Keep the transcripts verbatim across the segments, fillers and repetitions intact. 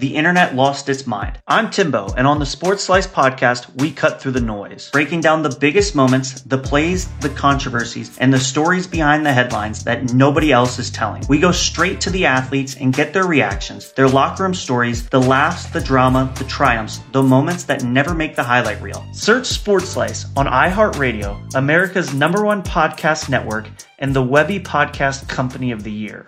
the internet lost its mind. I'm Timbo, and on the Sports Slice podcast, we cut through the noise, breaking down the biggest moments, the plays, the controversies, and the stories behind the headlines that nobody else is telling. We go straight to the athletes and get their reactions, their locker room stories, the laughs, the drama, the triumphs, the moments that never make the highlight reel. Search Sports Slice on iHeartRadio, America's number one podcast network, and the Webby Podcast Company of the Year.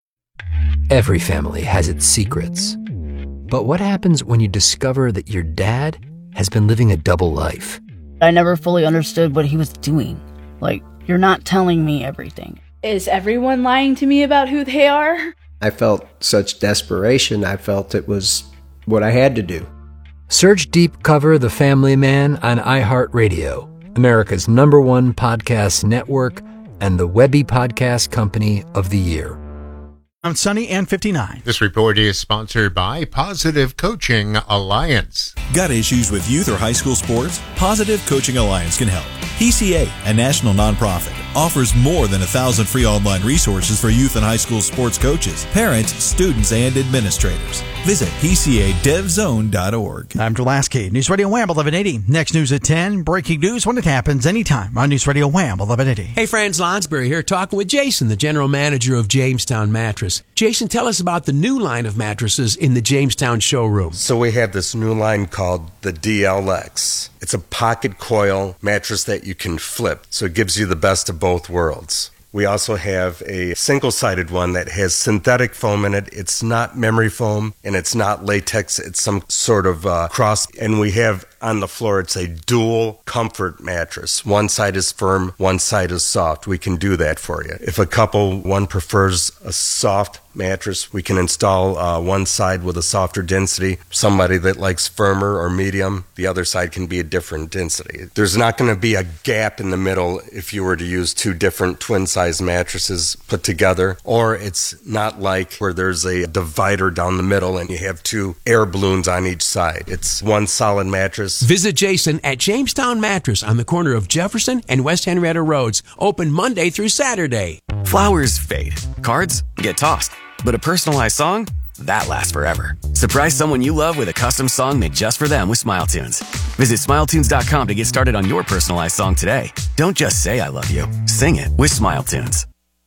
Every family has its secrets. But what happens when you discover that your dad has been living a double life? I never fully understood what he was doing. Like, you're not telling me everything. Is everyone lying to me about who they are? I felt such desperation. I felt it was what I had to do. Search Deep Cover The Family Man on iHeartRadio, America's number one podcast network, and the Webby Podcast Company of the Year. I'm Sunny and fifty-nine. This report is sponsored by Positive Coaching Alliance. Got issues with youth or high school sports? Positive Coaching Alliance can help. P C A, a national nonprofit, offers more than a thousand free online resources for youth and high school sports coaches, parents, students, and administrators. Visit P C A dev zone dot org. I'm Drew Lasky, News Radio Wham eleven eighty. Next news at ten. Breaking news when it happens anytime on News Radio Wham eleven eighty. Hey, Franz Lonsberry here, talking with Jason, the general manager of Jamestown Mattress. Jason, tell us about the new line of mattresses in the Jamestown showroom. So we have this new line called the D L X. It's a pocket coil mattress that you can flip, so it gives you the best of both worlds. We also have a single-sided one that has synthetic foam in it. It's not memory foam, and it's not latex. It's some sort of uh, cross. And we have on the floor, it's a dual comfort mattress. One side is firm, one side is soft. We can do that for you. If a couple, one prefers a soft mattress, we can install uh, one side with a softer density. Somebody that likes firmer or medium, the other side can be a different density. There's not going to be a gap in the middle if you were to use two different twin-size mattresses put together, or it's not like where there's a divider down the middle and you have two air balloons on each side. It's one solid mattress. Visit Jason at Jamestown Mattress on the corner of Jefferson and West Henrietta Roads. Open Monday through Saturday. Flowers fade. Cards get tossed. But a personalized song? That lasts forever. Surprise someone you love with a custom song made just for them with Smile Tunes. Visit smile tunes dot com to get started on your personalized song today. Don't just say I love you. Sing it with Smile Tunes.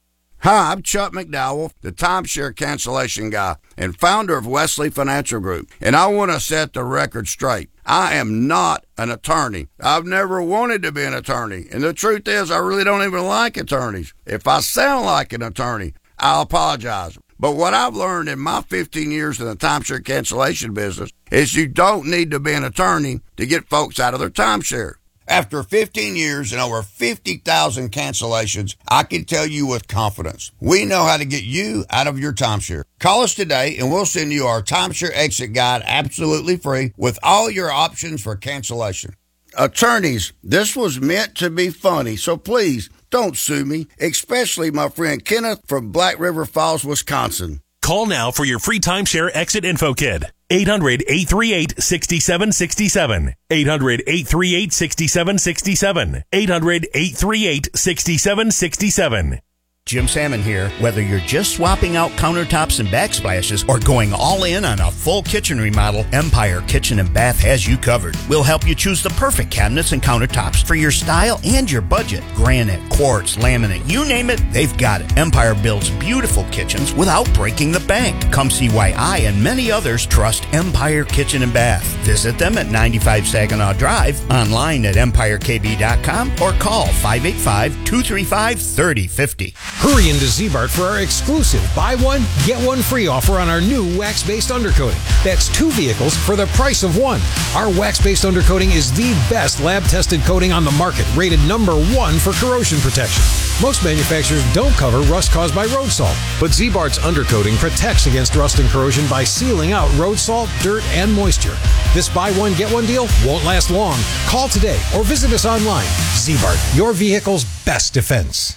Hi, I'm Chuck McDowell, the timeshare cancellation guy and founder of Wesley Financial Group, and I want to set the record straight. I am not an attorney. I've never wanted to be an attorney, and the truth is I really don't even like attorneys. If I sound like an attorney, I'll apologize. But what I've learned in my fifteen years in the timeshare cancellation business is you don't need to be an attorney to get folks out of their timeshare. After fifteen years and over fifty thousand cancellations, I can tell you with confidence, we know how to get you out of your timeshare. Call us today and we'll send you our timeshare exit guide absolutely free with all your options for cancellation. Attorneys, this was meant to be funny, so please don't sue me, especially my friend Kenneth from Black River Falls, Wisconsin. Call now for your free timeshare exit info kit. eight hundred, eight three eight, six seven six seven. eight hundred, eight three eight, six seven six seven. eight hundred, eight three eight, six seven six seven. Jim Salmon here. Whether you're just swapping out countertops and backsplashes or going all in on a full kitchen remodel, Empire Kitchen and Bath has you covered. We'll help you choose the perfect cabinets and countertops for your style and your budget. Granite, quartz, laminate, you name it, they've got it. Empire builds beautiful kitchens without breaking the bank. Come see why I and many others trust Empire Kitchen and Bath. Visit them at ninety-five Saginaw Drive, online at empire k b dot com, or call five eight five, two three five, three oh five oh. Hurry into Z-Bart for our exclusive buy one, get one free offer on our new wax-based undercoating. That's two vehicles for the price of one. Our wax-based undercoating is the best lab-tested coating on the market, rated number one for corrosion protection. Most manufacturers don't cover rust caused by road salt, but Z-Bart's undercoating protects against rust and corrosion by sealing out road salt, dirt, and moisture. This buy one, get one deal won't last long. Call today or visit us online. Z-Bart, your vehicle's best defense.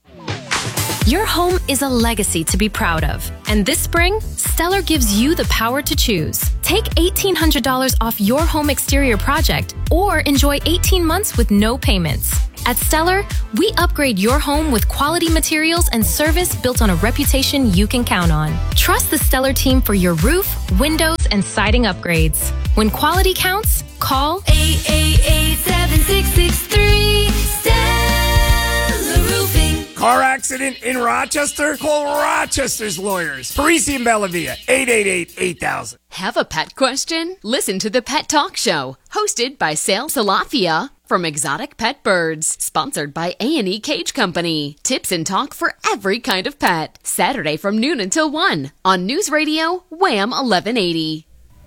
Your home is a legacy to be proud of. And this spring, Stellar gives you the power to choose. Take eighteen hundred dollars off your home exterior project or enjoy eighteen months with no payments. At Stellar, we upgrade your home with quality materials and service built on a reputation you can count on. Trust the Stellar team for your roof, windows, and siding upgrades. When quality counts, call eight eight eight, seven six six three, Stellar Roofing. Car accident in Rochester? Call Rochester's lawyers. Parisi and Bellavia, eight eight eight, eight thousand. Have a pet question? Listen to the Pet Talk Show, hosted by Sal Salafia from Exotic Pet Birds, sponsored by A and E Cage Company. Tips and talk for every kind of pet. Saturday from noon until one on News Radio Wham eleven eighty.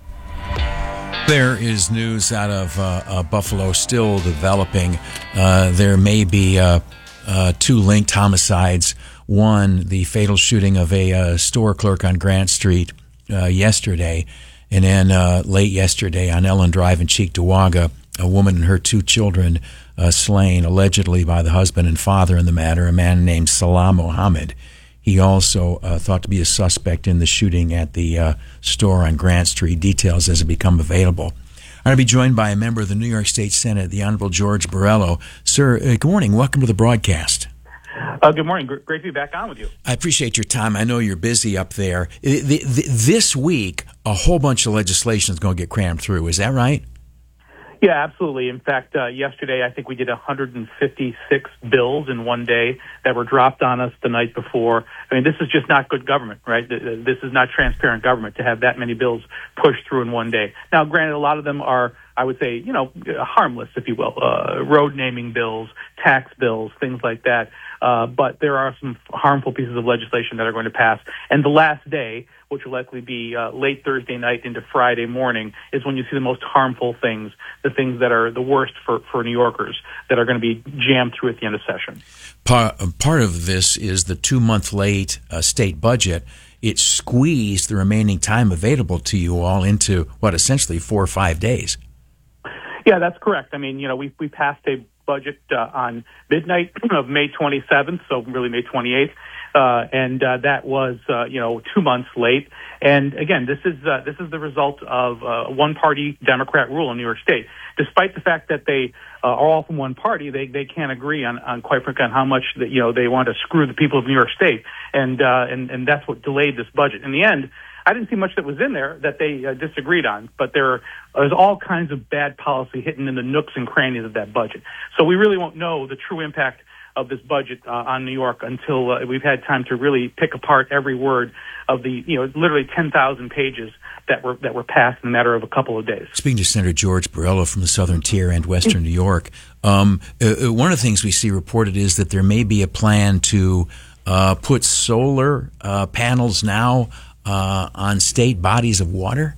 There is news out of uh, uh, Buffalo still developing. Uh, there may be uh, uh, two linked homicides. One, the fatal shooting of a uh, store clerk on Grant Street uh, yesterday, and then uh, late yesterday on Ellen Drive in Cheektowaga, a woman and her two children uh, slain allegedly by the husband and father in the matter, a man named Salah Mohammed. He also uh, thought to be a suspect in the shooting at the uh, store on Grant Street. Details as it become available. I'm going to be joined by a member of the New York State Senate, the Honorable George Borrello. Sir, uh, good morning. Welcome to the broadcast. Uh, good morning. Great to be back on with you. I appreciate your time. I know you're busy up there. The, the, this week, a whole bunch of legislation is going to get crammed through. Is that right? Yeah, absolutely. In fact, uh, yesterday I think we did one hundred fifty-six bills in one day that were dropped on us the night before. I mean, this is just not good government, right? This is not transparent government to have that many bills pushed through in one day. Now, granted, a lot of them are, I would say, you know, harmless, if you will, uh, road naming bills, tax bills, things like that. Uh, but there are some harmful pieces of legislation that are going to pass. And the last day, which will likely be uh, late Thursday night into Friday morning, is when you see the most harmful things, the things that are the worst for, for New Yorkers that are going to be jammed through at the end of session. Part, part of this is the two-month late uh, state budget. It squeezed the remaining time available to you all into, what, essentially four or five days. Yeah, that's correct. I mean, you know, we we passed a budget uh, on midnight of May twenty-seventh, so really May twenty-eighth, uh, and uh, that was uh, you know two months late. And again, this is uh, this is the result of uh, one-party Democrat rule in New York State. Despite the fact that they uh, are all from one party, they they can't agree on, on quite frankly on how much that you know they want to screw the people of New York State, and uh, and and that's what delayed this budget. In the end, I didn't see much that was in there that they uh, disagreed on, but there there's all kinds of bad policy hidden in the nooks and crannies of that budget. So we really won't know the true impact of this budget uh, on New York until uh, we've had time to really pick apart every word of the, you know, literally ten thousand pages that were that were passed in a matter of a couple of days. Speaking to Senator George Borrello from the Southern Tier and Western New York, um, uh, one of the things we see reported is that there may be a plan to uh, put solar uh, panels now Uh, on state bodies of water?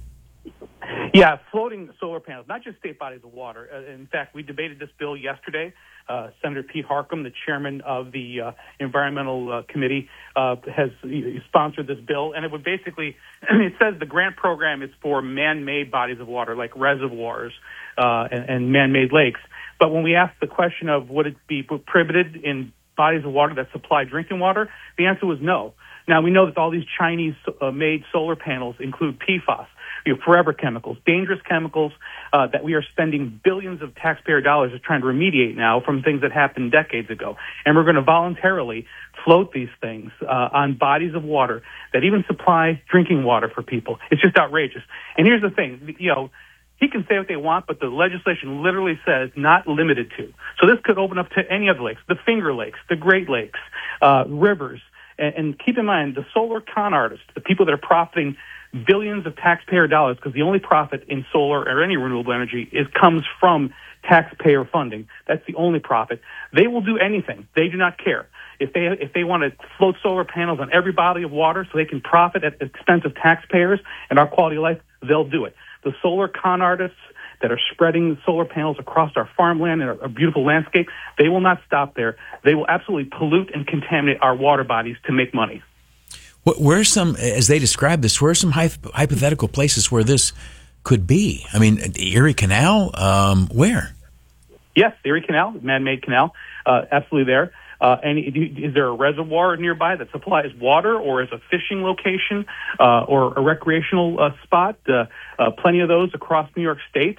Yeah, floating solar panels, not just state bodies of water. Uh, in fact, we debated this bill yesterday. Uh, Senator Pete Harckham, the chairman of the uh, Environmental uh, Committee, uh, has sponsored this bill. And it would basically, it says the grant program is for man-made bodies of water, like reservoirs uh, and, and man-made lakes. But when we asked the question of would it be prohibited in bodies of water that supply drinking water, the answer was no. Now, we know that all these Chinese-made uh, solar panels include P FAS, you know, forever chemicals, dangerous chemicals uh, that we are spending billions of taxpayer dollars trying to remediate now from things that happened decades ago. And we're going to voluntarily float these things uh, on bodies of water that even supply drinking water for people. It's just outrageous. And here's the thing, you know, he can say what they want, but the legislation literally says not limited to. So this could open up to any of the lakes, the Finger Lakes, the Great Lakes, uh, rivers. And, and keep in mind, the solar con artists, the people that are profiting billions of taxpayer dollars, because the only profit in solar or any renewable energy is comes from taxpayer funding. That's the only profit. They will do anything. They do not care. If they if they want to float solar panels on every body of water so they can profit at the expense of taxpayers and our quality of life, they'll do it. The solar con artists that are spreading solar panels across our farmland and our beautiful landscape, they will not stop there. They will absolutely pollute and contaminate our water bodies to make money. Where are some, as they describe this, where are some hypothetical places where this could be? I mean, the Erie Canal, um, where? Yes, the Erie Canal, man-made canal, uh, absolutely there. Uh, and is there a reservoir nearby that supplies water, or is a fishing location uh, or a recreational uh, spot? Uh, uh, plenty of those across New York State.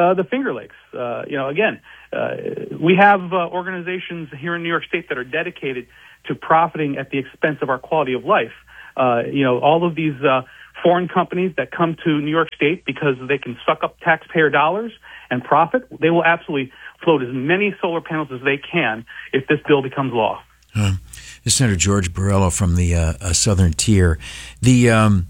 uh, the Finger Lakes. Uh, you know, again, uh, we have uh, organizations here in New York State that are dedicated to profiting at the expense of our quality of life. Uh, you know, all of these uh, foreign companies that come to New York State because they can suck up taxpayer dollars and profit, they will absolutely float as many solar panels as they can if this bill becomes law. Uh, Senator George Borrello from the uh, uh, Southern Tier. The um,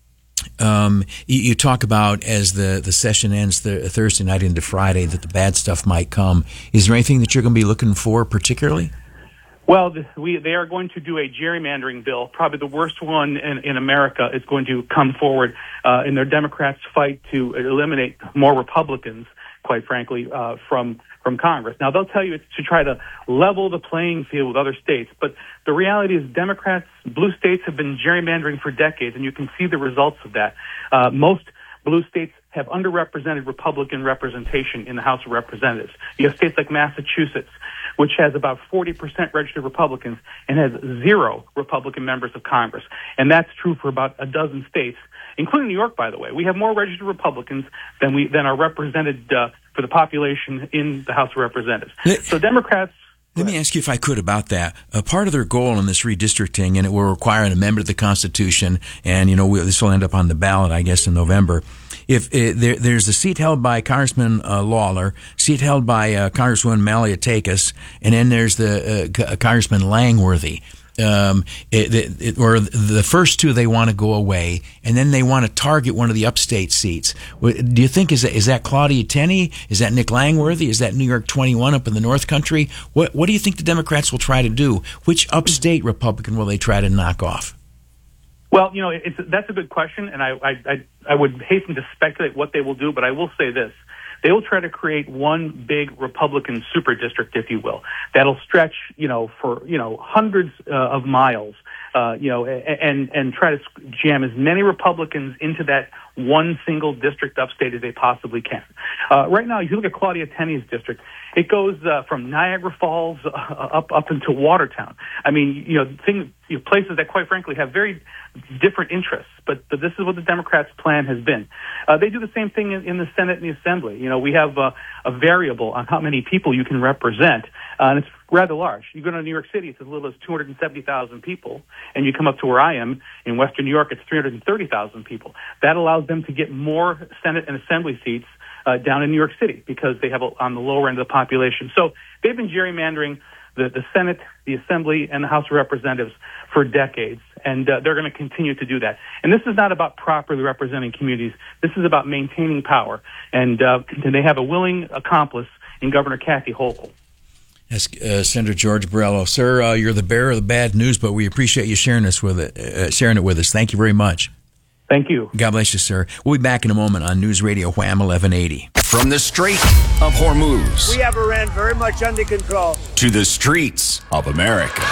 um, you, you talk about as the, the session ends the, Thursday night into Friday that the bad stuff might come. Is there anything that you're going to be looking for particularly? Well, the, we, they are going to do a gerrymandering bill, probably the worst one in, in America is going to come forward uh, in their Democrats' fight to eliminate more Republicans, quite frankly, uh, from from Congress. Now, they'll tell you it's to try to level the playing field with other states, but the reality is Democrats, blue states have been gerrymandering for decades, and you can see the results of that. Uh, most blue states have underrepresented Republican representation in the House of Representatives. You have states like Massachusetts, which has about forty percent registered Republicans and has zero Republican members of Congress. And that's true for about a dozen states, including New York, by the way. We have more registered Republicans than we than are represented uh, for the population in the House of Representatives. So Democrats... Let me ask you if I could about that. A part of their goal in this redistricting, and it will require an amendment to the Constitution, and you know we, this will end up on the ballot, I guess, in November. If uh, there, there's a seat held by Congressman uh, Lawler, seat held by uh, Congresswoman Malliotakis, and then there's the uh, Congressman Langworthy. Um, it, it, it, or the first two they want to go away, and then they want to target one of the upstate seats. Do you think is that is that Claudia Tenney? Is that Nick Langworthy? Is that New York twenty-one up in the North Country? What What do you think the Democrats will try to do? Which upstate Republican will they try to knock off? Well, you know, it's, that's a good question, and I, I, I would hasten to speculate what they will do, but I will say this. They will try to create one big Republican super district, if you will, that'll stretch, you know, for, you know, hundreds uh, of miles, uh, you know, and, and try to jam as many Republicans into that one single district upstate as they possibly can. Uh, right now, if you look at Claudia Tenney's district, it goes uh, from Niagara Falls uh, up up into Watertown. I mean, you know, things, you know, places that, quite frankly, have very different interests. But, but this is what the Democrats' plan has been. Uh, they do the same thing in, in the Senate and the Assembly. You know, we have uh, a variable on how many people you can represent, uh, and it's rather large. You go to New York City, it's as little as two hundred seventy thousand people, and you come up to where I am in Western New York, it's three hundred thirty thousand people. That allows them to get more Senate and Assembly seats uh, down in New York City because they have a, on the lower end of the population. So they've been gerrymandering the, the Senate, the Assembly, and the House of Representatives for decades, and uh, they're going to continue to do that. And this is not about properly representing communities. This is about maintaining power, and, uh, and they have a willing accomplice in Governor Kathy Hochul. Yes, uh, Senator George Borrello. Sir, uh, you're the bearer of the bad news, but we appreciate you sharing us with it, uh, sharing it with us. Thank you very much. Thank you. God bless you, sir. We'll be back in a moment on News Radio Wham eleven eighty. From the Strait of Hormuz. We have Iran very much under control. To the streets of America.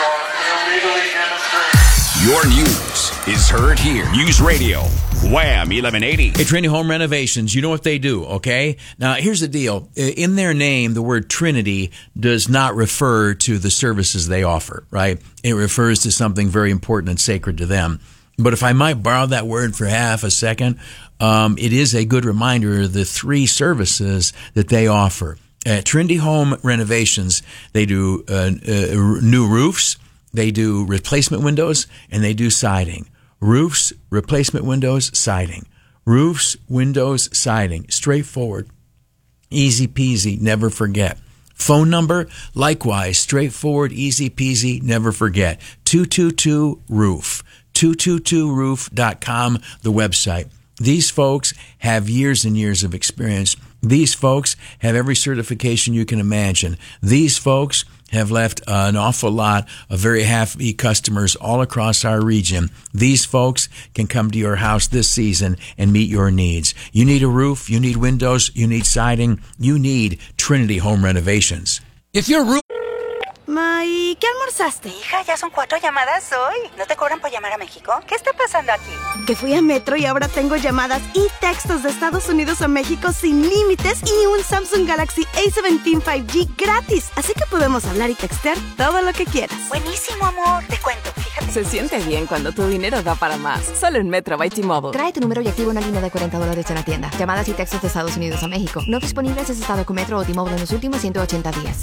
Your news is heard here. News Radio, Wham eleven eighty. Hey, Trinity Home Renovations, you know what they do, okay? Now, here's the deal. In their name, the word Trinity does not refer to the services they offer, right? It refers to something very important and sacred to them. But if I might borrow that word for half a second, um, it is a good reminder of the three services that they offer. At Trinity Home Renovations, they do uh, uh, new roofs, they do replacement windows, and they do siding. Roofs, replacement windows, siding. Roofs, windows, siding. Straightforward. Easy peasy, never forget. Phone number, likewise, straightforward, easy peasy, never forget. two two two roof. two two two roof dot com, the website. These folks have years and years of experience. These folks have every certification you can imagine. These folks have left uh, an awful lot of very happy customers all across our region. These folks can come to your house this season and meet your needs. You need a roof, you need windows, you need siding, you need Trinity Home Renovations. If your roof... May, ¿qué almorzaste? Hija, ya son cuatro llamadas hoy. ¿No te cobran por llamar a México? ¿Qué está pasando aquí? Que fui a Metro y ahora tengo llamadas y textos de Estados Unidos a México sin límites y un Samsung Galaxy A diecisiete cinco G gratis. Así que podemos hablar y textear todo lo que quieras. Buenísimo, amor. Te cuento. Fíjate Se siente bien cuando tu dinero da para más. Solo en Metro by T-Mobile. Trae tu número y activa una línea de cuarenta dólares en la tienda. Llamadas y textos de Estados Unidos a México. No disponibles en estado con Metro o T-Mobile en los últimos ciento ochenta días.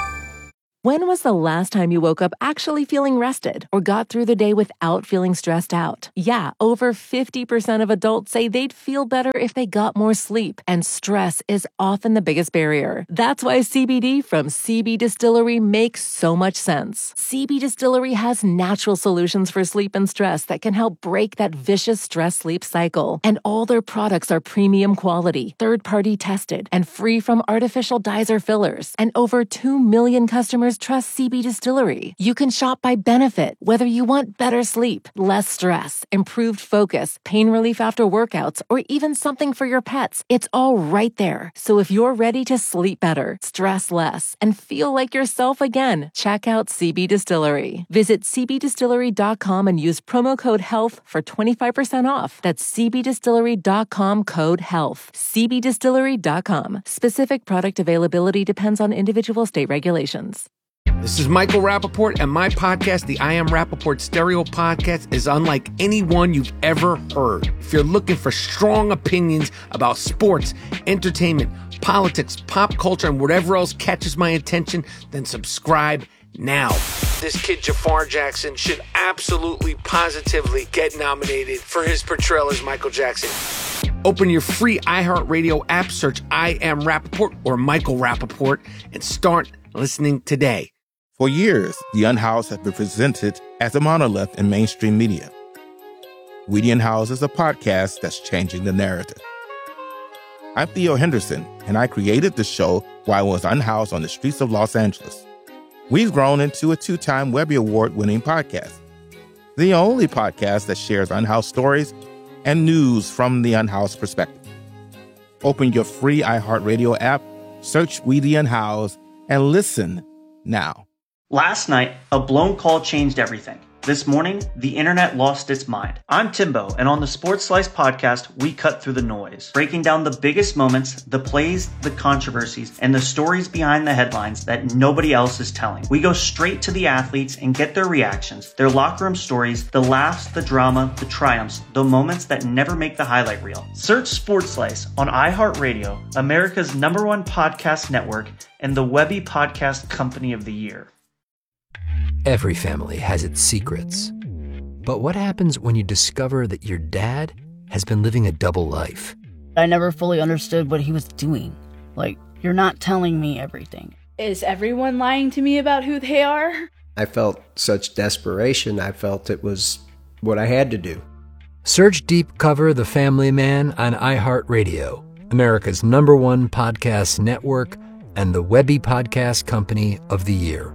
When was the last time you woke up actually feeling rested or got through the day without feeling stressed out? Yeah, over fifty percent of adults say they'd feel better if they got more sleep, and stress is often the biggest barrier. That's why C B D from C B Distillery makes so much sense. C B Distillery has natural solutions for sleep and stress that can help break that vicious stress-sleep cycle. And all their products are premium quality, third-party tested, and free from artificial dyes or fillers. And over two million customers trust C B Distillery. You can shop by benefit, whether you want better sleep, less stress, improved focus, pain relief after workouts, or even something for your pets. It's all right there. So if you're ready to sleep better, stress less, and feel like yourself again, check out C B Distillery. Visit c b distillery dot com and use promo code HEALTH for twenty-five percent off. That's c b distillery dot com code HEALTH. c b distillery dot com. Specific product availability depends on individual state regulations. This is Michael Rappaport, and my podcast, the I Am Rappaport Stereo Podcast, is unlike any one you've ever heard. If you're looking for strong opinions about sports, entertainment, politics, pop culture, and whatever else catches my attention, then subscribe now. This kid, Jafar Jackson, should absolutely, positively get nominated for his portrayal as Michael Jackson. Open your free iHeartRadio app, search I Am Rappaport or Michael Rappaport, and start listening today. For years, The Unhoused has been presented as a monolith in mainstream media. We The Unhoused is a podcast that's changing the narrative. I'm Theo Henderson, and I created the show while I was unhoused on the streets of Los Angeles. We've grown into a two-time Webby Award-winning podcast, the only podcast that shares unhoused stories and news from the unhoused perspective. Open your free iHeartRadio app, search We The Unhoused, and listen now. Last night, a blown call changed everything. This morning, the internet lost its mind. I'm Timbo, and on the Sports Slice podcast, we cut through the noise, breaking down the biggest moments, the plays, the controversies, and the stories behind the headlines that nobody else is telling. We go straight to the athletes and get their reactions, their locker room stories, the laughs, the drama, the triumphs, the moments that never make the highlight reel. Search Sports Slice on iHeartRadio, America's number one podcast network, and the Webby Podcast Company of the Year. Every family has its secrets. But what happens when you discover that your dad has been living a double life? I never fully understood what he was doing. Like, you're not telling me everything. Is everyone lying to me about who they are? I felt such desperation. I felt it was what I had to do. Search Deep Cover The Family Man on iHeartRadio, America's number one podcast network, and the Webby Podcast Company of the Year.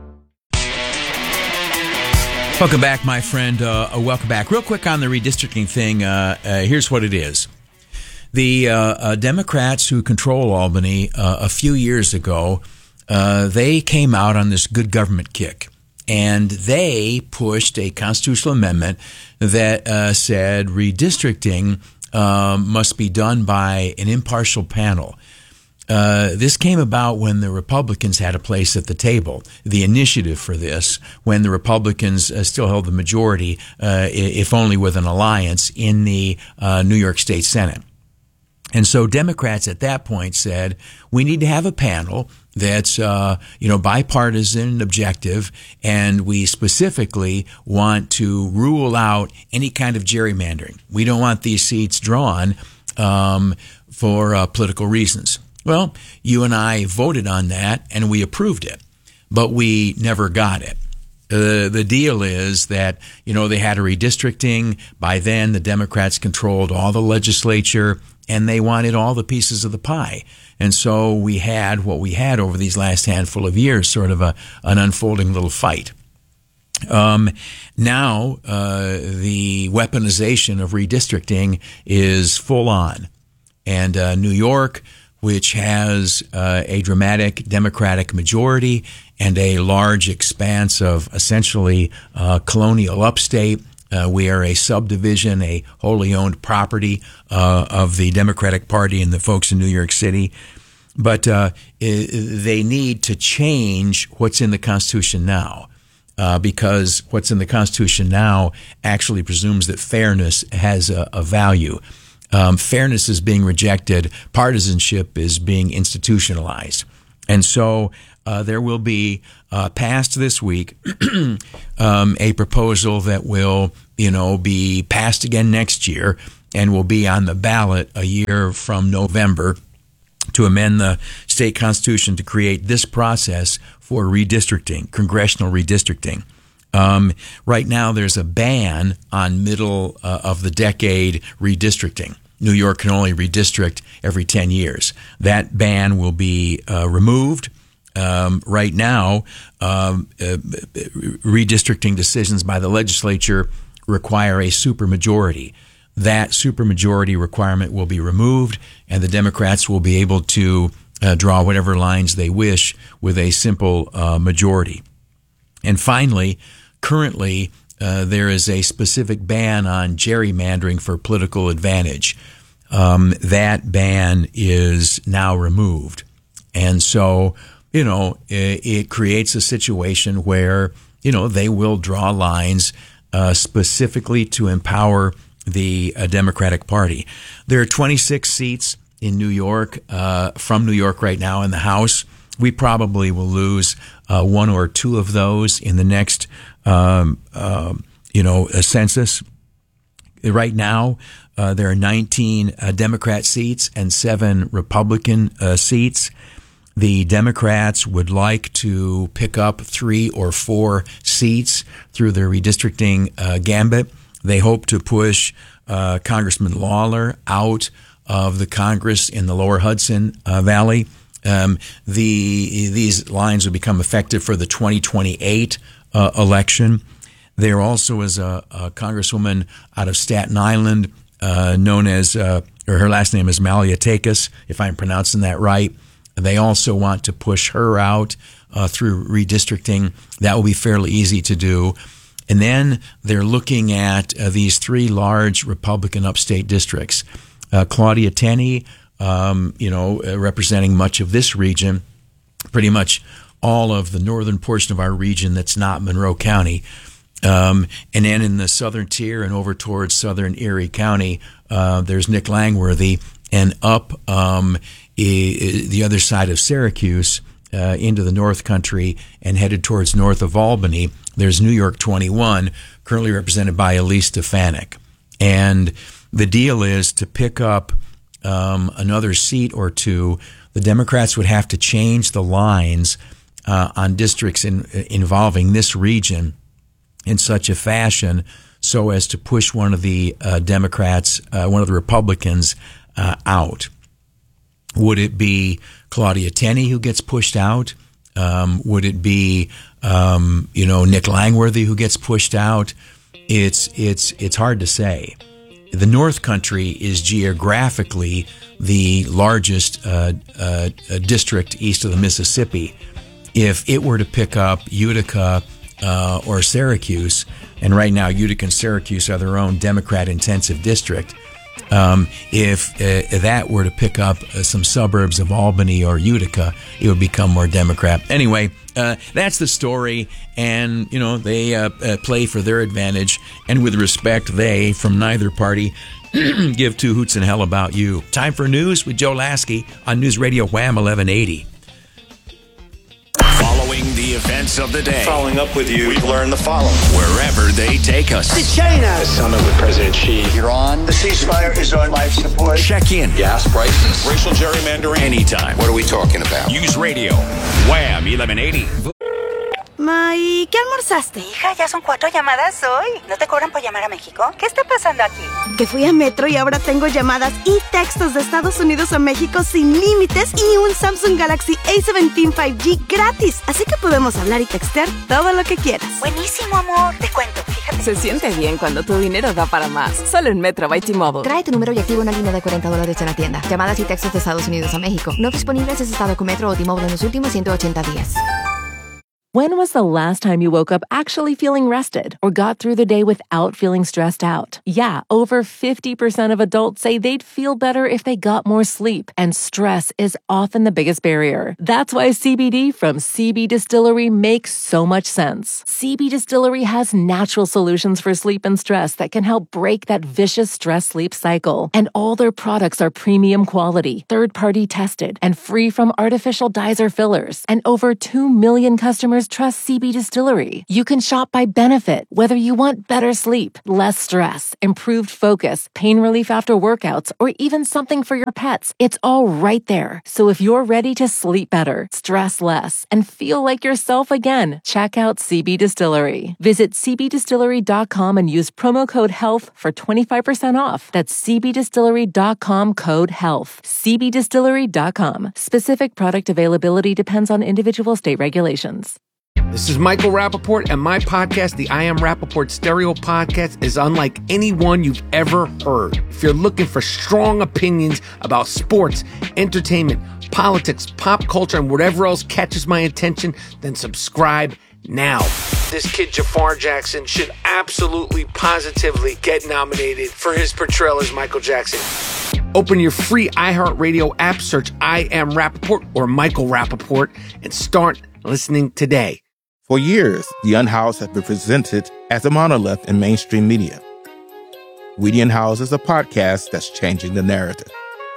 Welcome back, my friend. Uh, welcome back. Real quick on the redistricting thing. Uh, uh, here's what it is. The uh, uh, Democrats who control Albany uh, a few years ago, uh, they came out on this good government kick. And they pushed a constitutional amendment that uh, said redistricting um, must be done by an impartial panel. Uh, this came about when the Republicans had a place at the table. The initiative for this, when the Republicans uh, still held the majority, uh, if only with an alliance, in the uh, New York State Senate. And so Democrats at that point said, we need to have a panel that's, uh, you know, bipartisan and objective, and we specifically want to rule out any kind of gerrymandering. We don't want these seats drawn um, for uh, political reasons. Well, you and I voted on that, and we approved it, but we never got it. Uh, the deal is that, you know, they had a redistricting. By then, the Democrats controlled all the legislature, and they wanted all the pieces of the pie. And so we had what we had over these last handful of years, sort of a an unfolding little fight. Um, now, uh, the weaponization of redistricting is full on. And uh, New York, which has uh, a dramatic Democratic majority and a large expanse of essentially uh, colonial upstate. Uh, we are a subdivision, a wholly owned property uh, of the Democratic Party and the folks in New York City. But uh, they need to change what's in the Constitution now. uh, because what's in the Constitution now actually presumes that fairness has a, a value. Um, fairness is being rejected. Partisanship is being institutionalized. And so uh, there will be uh, passed this week um, a proposal that will, you know, be passed again next year and will be on the ballot a year from November to amend the state constitution to create this process for redistricting, congressional redistricting. Um, right now, there's a ban on middle uh, of the decade redistricting. New York can only redistrict every ten years. That ban will be uh, removed. Um, right now, um, uh, redistricting decisions by the legislature require a supermajority. That supermajority requirement will be removed, and the Democrats will be able to uh, draw whatever lines they wish with a simple uh, majority. And finally, currently, uh, there is a specific ban on gerrymandering for political advantage. Um, that ban is now removed. And so, you know, it, it creates a situation where, you know, they will draw lines uh, specifically to empower the uh, Democratic Party. There are twenty-six seats in New York, uh, from New York right now in the House. We probably will lose uh, one or two of those in the next, um, uh, you know, uh, census. Right now, uh, there are nineteen uh, Democrat seats and seven Republican uh, seats. The Democrats would like to pick up three or four seats through their redistricting uh, gambit. They hope to push uh, Congressman Lawler out of the Congress in the lower Hudson uh, Valley. Um, the these lines will become effective for the twenty twenty-eight uh, election. There also is a, a congresswoman out of Staten Island uh, known as, uh, or her last name is Malliotakis, if I'm pronouncing that right. They also want to push her out uh, through redistricting. That will be fairly easy to do. And then they're looking at uh, these three large Republican upstate districts. Uh, Claudia Tenney, um, you know, uh, representing much of this region, pretty much all of the northern portion of our region that's not Monroe County. Um, and then in the southern tier and over towards southern Erie County, uh, there's Nick Langworthy. And up um, I- I- the other side of Syracuse uh, into the North Country and headed towards north of Albany, there's New York twenty-one, currently represented by Elise Stefanik. And the deal is to pick up um, another seat or two, the Democrats would have to change the lines uh, on districts in, involving this region in such a fashion so as to push one of the uh, Democrats, uh, one of the Republicans uh, out. Would it be Claudia Tenney who gets pushed out? Um, would it be, um, you know, Nick Langworthy who gets pushed out? It's it's it's hard to say. The North Country is geographically the largest uh, uh, district east of the Mississippi. If it were to pick up Utica uh, or Syracuse, and right now Utica and Syracuse are their own Democrat-intensive district, Um, if uh, that were to pick up uh, some suburbs of Albany or Utica, it would become more Democrat. Anyway, uh, that's the story, and, you know, they uh, uh, play for their advantage, and with respect, they, from neither party, give two hoots in hell about you. Time for news with Joe Lasky on News Radio Wham eleven eighty. Following the events of the day. Following up with you, we've learned the following. Wherever they take us. To China. The summit with President Xi. Iran. The ceasefire is on life support. Check in. Gas prices. Racial gerrymandering. Anytime. What are we talking about? News Radio Wham eleven eighty. Ma, ¿y qué almorzaste? Hija, ya son cuatro llamadas hoy. ¿No te cobran por llamar a México? ¿Qué está pasando aquí? Que fui a Metro y ahora tengo llamadas y textos de Estados Unidos a México sin límites y un Samsung Galaxy A diecisiete cinco G gratis. Así que podemos hablar y textear todo lo que quieras. Buenísimo, amor. Te cuento, fíjate. Se siente bien cuando tu dinero da para más. Solo en Metro by T-Mobile. Trae tu número y activa una línea de cuarenta dólares en la tienda. Llamadas y textos de Estados Unidos a México. No disponibles si es estado con Metro o T-Mobile en los últimos ciento ochenta días. When was the last time you woke up actually feeling rested or got through the day without feeling stressed out? Yeah, over fifty percent of adults say they'd feel better if they got more sleep, and stress is often the biggest barrier. That's why C B D from C B Distillery makes so much sense. C B Distillery has natural solutions for sleep and stress that can help break that vicious stress-sleep cycle. And all their products are premium quality, third-party tested, and free from artificial dyes or fillers. And over two million customers trust C B Distillery. You can shop by benefit, whether you want better sleep, less stress, improved focus, pain relief after workouts, or even something for your pets. It's all right there. So if you're ready to sleep better, stress less, and feel like yourself again, check out C B Distillery. Visit c b distillery dot com and use promo code HEALTH for twenty-five percent off. That's c b distillery dot com code HEALTH. c b distillery dot com. Specific product availability depends on individual state regulations. This is Michael Rappaport, and my podcast, the I Am Rappaport Stereo Podcast, is unlike any one you've ever heard. If you're looking for strong opinions about sports, entertainment, politics, pop culture, and whatever else catches my attention, then subscribe now. This kid, Jafar Jackson, should absolutely, positively get nominated for his portrayal as Michael Jackson. Open your free iHeartRadio app, search I Am Rappaport or Michael Rappaport, and start listening today. For years, The Unhoused has been presented as a monolith in mainstream media. We the Unhoused is a podcast that's changing the narrative.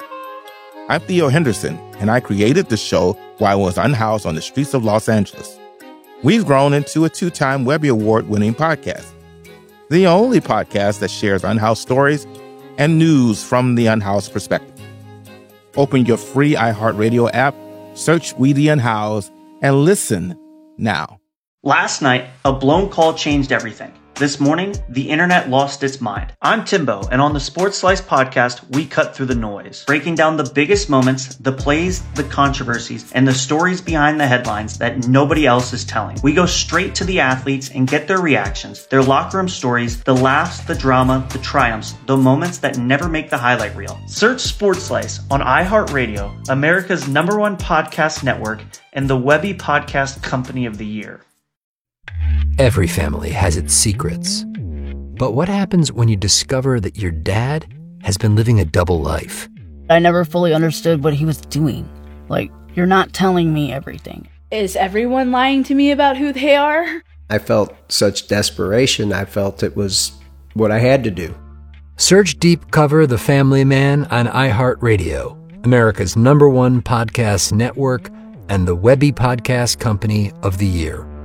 I'm Theo Henderson, and I created the show while I was unhoused on the streets of Los Angeles. We've grown into a two-time Webby Award-winning podcast, the only podcast that shares unhoused stories and news from the unhoused perspective. Open your free iHeartRadio app, search We the Unhoused, and listen now. Last night, a blown call changed everything. This morning, the internet lost its mind. I'm Timbo, and on the Sports Slice podcast, we cut through the noise, breaking down the biggest moments, the plays, the controversies, and the stories behind the headlines that nobody else is telling. We go straight to the athletes and get their reactions, their locker room stories, the laughs, the drama, the triumphs, the moments that never make the highlight reel. Search Sports Slice on iHeartRadio, America's number one podcast network, and the Webby Podcast Company of the Year. Every family has its secrets. But what happens when you discover that your dad has been living a double life? I never fully understood what he was doing. Like, you're not telling me everything. Is everyone lying to me about who they are? I felt such desperation. I felt it was what I had to do. Search Deep Cover The Family Man on iHeartRadio, America's number one podcast network and the Webby Podcast Company of the Year.